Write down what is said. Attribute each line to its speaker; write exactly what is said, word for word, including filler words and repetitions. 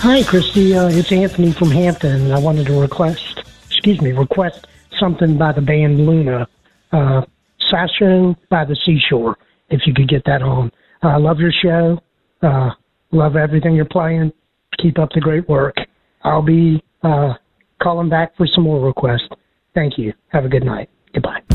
Speaker 1: Hi, Christy. Uh, it's Anthony from Hampton. I wanted to request, excuse me, request something by the band Luna, uh, Sasho by the Seashore, if you could get that on. I uh, love your show. Uh, love everything you're playing. Keep up the great work. I'll be uh, calling back for some more requests. Thank you. Have a good night. Goodbye.